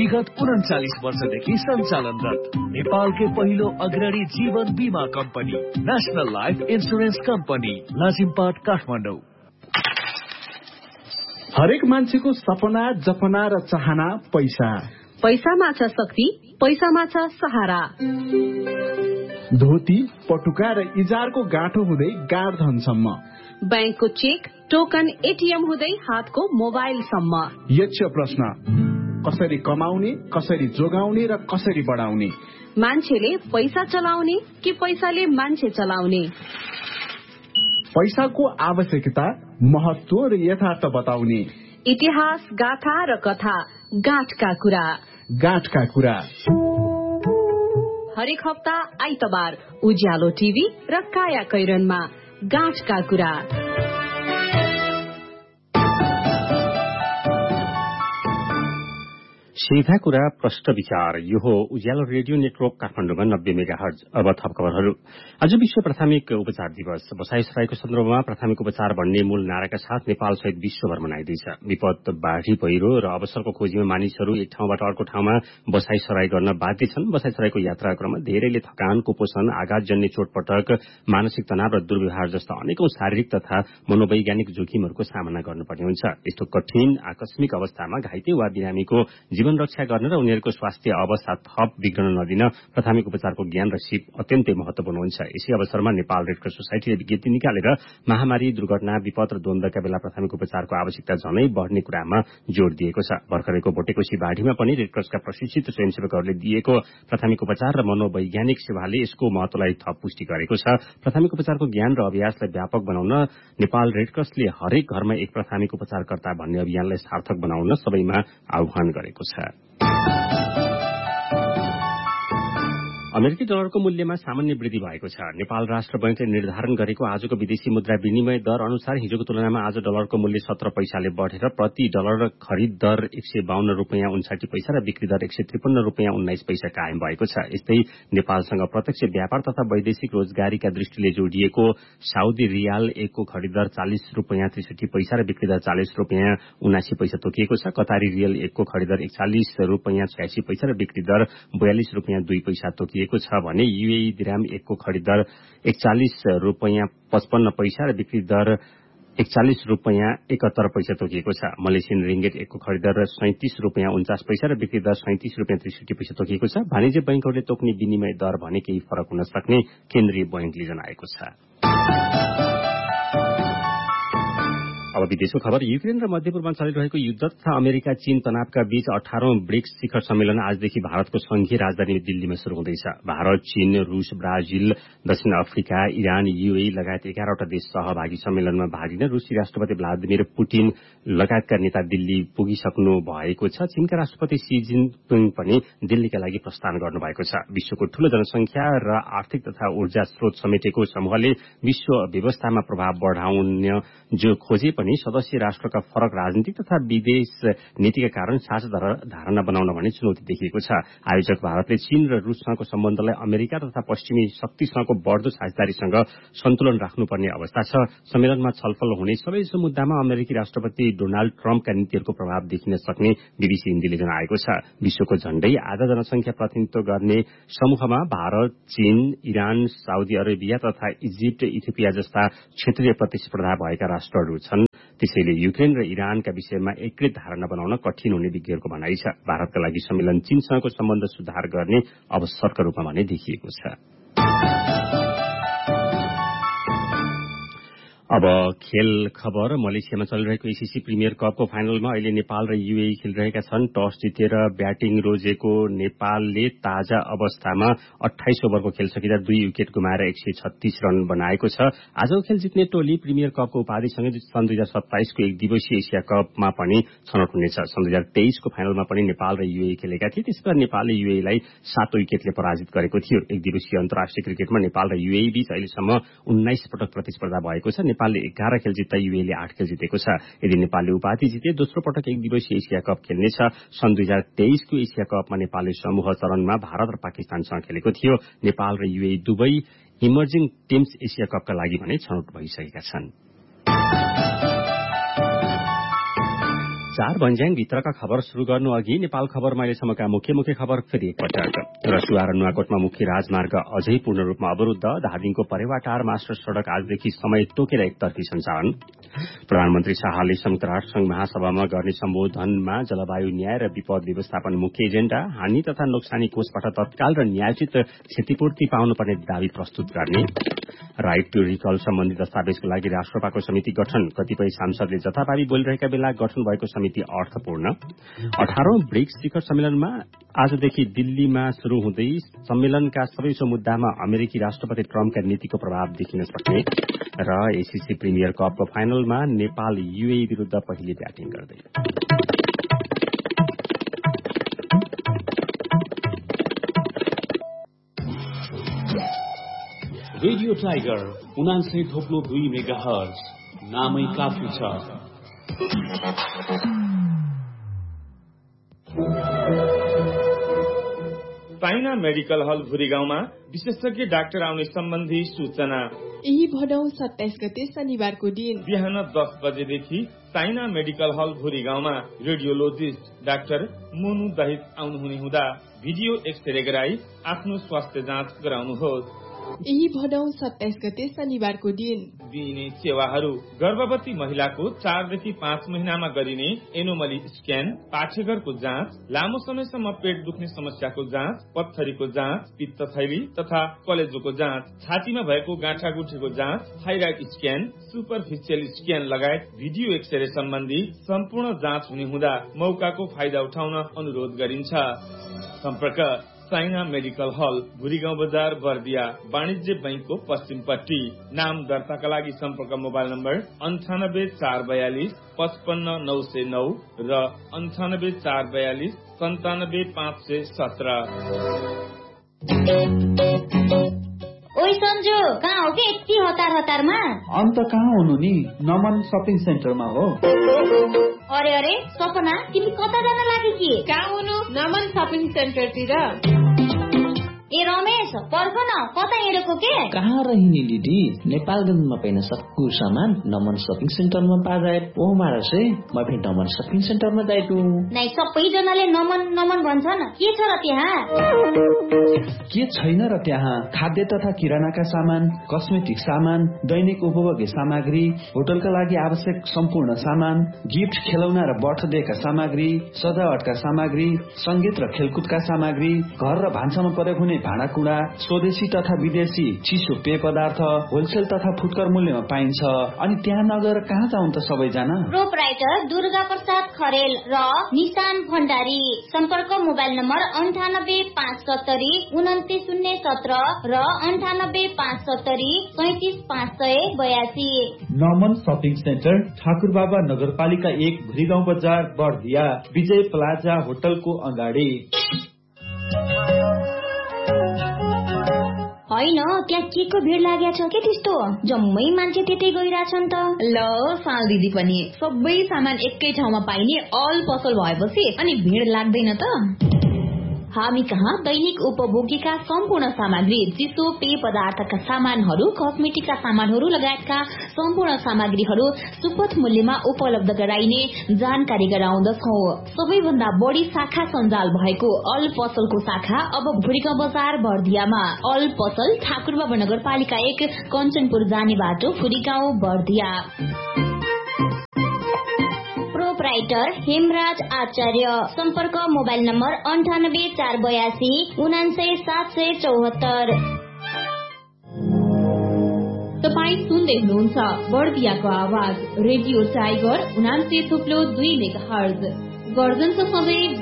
विगत 39 वर्षदेखि सञ्चालनरत नेपालकै पहिलो अग्रणी जीवन बीमा company national life insurance company Lazimpat Kathmandu. हरेक मान्छेको सपना, जपना र चाहना पैसा। पैसामा छ शक्ति, पैसामा छ सहारा। धोती, पटुका र इजारको गाँठो हुँदै गाडधनसम्म, बैंकको चेक, टोकन, एटीएम हुँदै हातको मोबाइलसम्म। यक्ष प्रश्न, कसरी कमाउने, कसरी जोगाउने र कसरी बढाउने? मान्छेले पैसा चलाउने कि पैसाले मान्छे चलाउने? पैसाको आवश्यकता, महत्व र यथार्थ बताउने। इतिहास, गाथा र कथा, गाँठका कुरा। गाँठका कुरा हरेक हप्ता आइतबार उज्यालो टिभी र काया कैरनमा गाँठका कुरा। सीधा कुरा, प्रष्ट विचार। यो हो उज्यालो रेडियो नेटवर्क काठमाडौँमा 90 मेगाहर्ज। अब थप खबरहरू। आज विश्व प्राथमिक उपचार दिवस। बसाइसराईको सन्दर्भमा प्राथमिक उपचार भन्ने मूल नाराका साथ नेपाल सहित विश्वभर मनाइँदैछ। विपद, बाढ़ी, पहिरो र अवसरको खोजीमा मानिसहरू एक ठाउँबाट अर्को ठाउँमा बसाइसराई गर्न बाध्य छन्। बसाइसराईको यात्रा क्रममा धेरैले थकान, कुपोषण, आघातजन्य चोटपटक, मानसिक तनाव र दुर्व्यवहार जस्ता अनेकौं शारीरिक तथा मनोवैज्ञानिक जोखिमहरूको सामना गर्नुपर्ने हुन्छ। यस्तो कठिन आकस्मिक अवस्थामा घाइते वा बिरामीको जीवन रक्षा गर्न र उनीहरूको स्वास्थ्य अवस्था थप बिग्रन नदिन प्राथमिक उपचारको ज्ञान र सिप अत्यन्तै महत्वपूर्ण हुन्छ। यसै अवसरमा नेपाल रेडक्रस सोसाइटीले विज्ञप्ति निकालेर महामारी, दुर्घटना, विपद र द्वन्द्वका बेला प्राथमिक उपचारको आवश्यकता झनै बढ़ने कुरामा जोड़ दिएको छ। भर्खरैको भोटेकोशी बाढ़ीमा पनि रेडक्रसका प्रशिक्षित स्वयंसेवकहरूले दिएको प्राथमिक उपचार र मनोवैज्ञानिक सेवाले यसको महत्वलाई थप पुष्टि गरेको छ। प्राथमिक उपचारको ज्ञान र अभ्यासलाई व्यापक बनाउन नेपाल रेडक्रसले हरेक घरमा एक प्राथमिक उपचारकर्ता भन्ने अभियानलाई सार्थक बनाउन सबैमा आह्वान गरेको छ। अमेरिकी डलरको मूल्यमा सामान्य वृद्धि भएको छ। नेपाल राष्ट्र बैंकले निर्धारण गरेको आजको विदेशी मुद्रा विनिमय दर अनुसार हिजोको तुलनामा आज डलरको मूल्य 17 पैसाले बढ़ेर प्रति डलर खरिद दर 152 रुपियाँ 59 पैसा र बिक्री दर 153 रुपियाँ 19 पैसा कायम भएको छ। यस्तै नेपालसँग प्रत्यक्ष व्यापार तथा वैदेशिक रोजगारीका दृष्टिले जोडिएको साउदी रियाल एकको खरिद दर 40 रुपियाँ 63 पैसा र बिक्री दर 40 रुपियाँ 79 पैसा तोकिएको छ। कतारी रियल एकको खरिद दर 41 रुपियाँ 86 पैसा र बिक्री दर 42 रुपियाँ 2 पैसा तोकिएको छ भने यूएई दिराम एकको खरिद दर 41 रुपियाँ 55 पैसा र बिक्री दर 41 रुपियाँ 71 पैसा तोकिएको छ। मलेसियन रिङ्गेट एकको खरिद दर 37 रुपियाँ 49 पैसा र बिक्री दर 37 रुपियाँ 63 पैसा तोकिएको छ। वाणिज्य बैंकहरूले तोक्ने विनिमय दर भने केही फरक हुन सक्ने केन्द्रीय बैंकले जनाएको छ। अब विदेशको खबर। युक्रेन र मध्यपूर्वमा चलिरहेको युद्ध तथा अमेरिका चीन तनावका बीच 18औं ब्रिक्स शिखर सम्मेलन आजदेखि भारतको संघीय राजधानी दिल्लीमा शुरू हुँदैछ। भारत, चीन, रूस, ब्राजिल, दक्षिण अफ्रिका, इरान, यूएई लगायत 11वटा देश सहभागी सम्मेलनमा भाग लिन रूसी राष्ट्रपति व्लादिमिर पुटिन लगायतका नेता दिल्ली पुगिसक्नु भएको छ। चीनका राष्ट्रपति शी जिनपिङ पनि दिल्लीका लागि प्रस्थान गर्नुभएको छ। विश्वको ठूलो जनसंख्या र आर्थिक तथा ऊर्जा स्रोत समेटेको समूहले विश्व व्यवस्थामा प्रभाव बढाउन जो खोजे पनि सदस्य राष्ट्रका फरक राजनीतिक तथा विदेश नीतिका कारण साझा धारणा बनाउन भने चुनौती देखिएको छ। आयोजक भारतले चीन र रूससँगको सम्बन्धलाई अमेरिका तथा पश्चिमी शक्तिसँगको बढ़दो साझेदारीसँग सन्तुलन राख्नुपर्ने अवस्था छ। सम्मेलनमा छलफल हुने सबैजसो मुद्दामा अमेरिकी राष्ट्रपति डोनाल्ड ट्रम्पका नीतिहरूको प्रभाव देखिन सक्ने बीबीसी हिन्दीले जनाएको छ। विश्वको झण्डै आधा जनसंख्या प्रतिनिधित्व गर्ने समूहमा भारत, चीन, इरान, साउदी अरेबिया तथा इजिप्ट, इथियोपिया जस्ता क्षेत्रीय प्रतिस्पर्धा भएका राष्ट्रहरू छन्। त्यसैले युक्रेन र इरानका विषयमा एकीकृत धारणा बनाउन कठिन हुने विज्ञहरूको भनाइ छ। भारतका लागि सम्मेलन चीनसँगको सम्बन्ध सुधार गर्ने अवसरका रूपमा भने देखिएको छ। अब खेल खबर। मलेसियामा चलिरहेको एसीसी प्रिमियर कपको फाइनलमा अहिले नेपाल र यूएई खेलिरहेका छन्। टस जितेर ब्याटिङ रोजेको नेपालले ताजा अवस्थामा 28 ओभरको खेल सकिँदा 2 विकेट गुमाएर 136 रन बनाएको छ। आजको खेल जित्ने टोली प्रिमियर कपको उपाधिसँगै सन् 2027 को एक दिवसीय एसिया कपमा पनि छनौट हुनेछ। सन् 2023 को फाइनलमा पनि नेपाल र यूएई खेलेका थिए। त्यसबाट नेपालले यूएईलाई 7 विकेटले पराजित गरेको थियो। एक दिवसीय अन्तर्राष्ट्रिय क्रिकेटमा नेपाल र यूएई बीच अहिलेसम्म 19 पटक प्रतिस्पर्धा भएको छ। नेपालले 11 खेल जित्दा यूएईले 8 खेल जितेको छ। यदि नेपालले उपाधि जिते दोस्रो पटक एक दिवसीय एसिया कप खेल्नेछ। सन् 2023 को एसिया कपमा नेपालले समूह चरणमा भारत र पाकिस्तानसँग खेलेको थियो। नेपाल र यूएई दुवै इमर्जिङ टिम्स एसिया कपका लागि भने छनौट भइसकेका छन्। नमस्कार। भन्ज्याङ भित्रका खबर शुरू गर्नु अघि नेपाल खबरमा अहिलेसम्मका मुख्य खबर फेरि एकपटक। रसुवा र नुवाकोटमा मुख्य राजमार्ग अझै पूर्ण रूपमा अवरुद्ध। धादिङको परेवाटार मास्टर सड़क आजदेखि समय तोकेर एकतर्फी सञ्चालन। प्रधानमन्त्री शाहले संयुक्त राष्ट्रसंघ महासभामा गर्ने सम्बोधनमा जलवायु न्याय र विपद व्यवस्थापन मुख्य एजेण्डा, हानि तथा नोक्सानी कोषबाट तत्काल र न्यायोचित क्षतिपूर्ति पाउनुपर्ने दावी प्रस्तुत गर्ने। राइट टू रिकल सम्बन्धी दस्तावेजको लागि राष्ट्रसभाको समिति गठन। कतिपय सांसदले जथाभावी बोलिरहेका बेला गठन भएको समिति अर्थपूर्ण। 18औं ब्रिक्स शिखर सम्मेलनमा आजदेखि दिल्लीमा शुरू हुँदै सम्मेलनका सबै मुद्दामा अमेरिकी राष्ट्रपति ट्रम्पका नीतिको प्रभाव देखिन सक्ने र एसीसी प्रिमियर कपको फाइनलमा नेपाल यूएई विरूद्ध पहिले ब्याटिङ गर्दै। रेडियो टाइगर 89.2 मेगाहर्ज नामै काफी छ। साइना मेडिकल हल भुरीगाउँमा विशेषज्ञ डाक्टर आउने सम्बन्धी सूचना। यही भदौ 27 गते शनिबारको दिन बिहान 10 बजेदेखि साइना मेडिकल हल भुरीगाउँमा रेडियोलोजिस्ट डाक्टर मोनु दहित आउनुहुने हुँदा भिडियो एक्सरे गराई आफ्नो स्वास्थ्य जाँच गराउनुहोस्। यही भदौ 27 गते शनिबारको दिन दिइने सेवाहरू: गर्भवती महिलाको 4 देखि 5 महिनामा गरिने एनोमली स्क्यान, पाठेघरको जाँच, लामो समयसम्म पेट दुख्ने समस्याको जाँच, पत्थरीको जाँच, पित्तथैली तथा कलेजोको जाँच, छातीमा भएको गाँठागुठीको जाँच, थाइराइड स्क्यान, सुपरफिसियल स्क्यान लगायत भिडियो एक्सरे सम्बन्धी सम्पूर्ण जाँच हुने हुँदा मौकाको फाइदा उठाउन अनुरोध गरिन्छ। सम्पर्क: साइना मेडिकल हल, भुरीगाउँ बजार, बर्दिया, वाणिज्य बैंकको पश्चिमपट्टि। नाम दर्ताका लागि सम्पर्क: मोबाइल नम्बर 98442 55909 र 98442 97517। ओइ सन्जु, कहाँ हो के यति हतारमा? अन्त कहाँ हुनु नि, नमन शपिङ सेन्टरमा हो। अरे अरे सपना, तिमी कता जान लागि कि? कहाँ हुनु? नमन शपिङ सेन्टरतिर। ए रमेश, पर्ख न, कता हिँडेको के? कहाँ रहिनी दिदी, नेपालगञ्जमा पाइन सक्कु सामान नमन शपिङ सेन्टरमा पाए ओ मारसे म फेरि नमन शपिङ सेन्टरमा जाइटु। नै सबैजनाले नमन नमन भन्छन्, के छ र त्यहाँ? के छैन र त्यहाँ? खाद्य तथा किरानाका सामान, कस्मेटिक सामान, दैनिक उपभोग्य सामग्री, होटलका लागि आवश्यक सम्पूर्ण सामान, गिफ्ट, खेलौना र बर्थडेका सामग्री, सजावटका सामग्री, संगीत र खेलकुदका सामग्री, घर र भान्सामा प्रयोग हुने भाँडाकुँडा, स्वदेशी तथा विदेशी चिसो पेय पदार्थ होलसेल तथा फुटकर मूल्यमा पाइन्छ। अनि त्यहाँ नगएर कहाँ जाउँ त सबैजना? प्रोपराइटर दुर्गा प्रसाद खरेल र निशान भण्डारी। सम्पर्क: मोबाइल नम्बर 98570 29017 र 98570 37582। नमन शपिङ सेन्टर, ठाकुरबाबा नगरपालिका 1, भुरीगाउँ बजार, बर्दिया, विजय प्लाजा होटलको अगाडि। होइन, त्यहाँ के को भिड लागेको छ के त्यस्तो? जम्मै मान्छे त्यतै गइरहेछन् त। ल साल दिदी पनि सबै सामान एकै ठाउँमा पाइने अल पसल भएपछि अनि भिड लाग्दैन त। हामी कहाँ दैनिक उपभोग्यका सम्पूर्ण सामग्री, चिसो पेय पदार्थका सामानहरू, कस्मेटिकका सामानहरू लगायतका सम्पूर्ण सामग्रीहरू सुपथ मूल्यमा उपलब्ध गराइने जानकारी गराउँदछौं। सबैभन्दा बढी शाखा सञ्जाल भएको अल पसलको शाखा अब भुरीगाउँ बजार बर्दियामा। अल पसल, ठाकुरबाबा नगरपालिका 1, कञ्चनपुर जाने बाटो, भुरीगाउँ बर्दिया। प्रोपराइटर हेमराज आचार्य। सम्पर्क: मोबाइल नम्बर 98482 99774। तपाई सुन्दै हुनुहुन्छ बर्दियाको आवाज रेडियो टाइगर 89.2 मेगाहर्ज। गर्जनको समय